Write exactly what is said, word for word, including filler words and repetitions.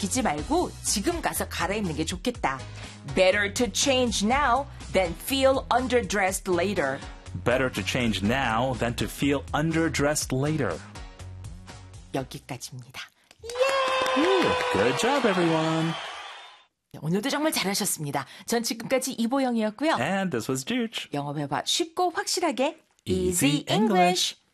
지키지 말고 지금 가서 갈아입는 게 좋겠다. Better to change now than feel underdressed later. Better to change now than to feel underdressed later. 여기까지입니다. Good job, everyone. 오늘도 정말 잘하셨습니다. 전 지금까지 이보영이었고요. And this was Juge. 영어 회화 쉽고 확실하게 Easy Easy English.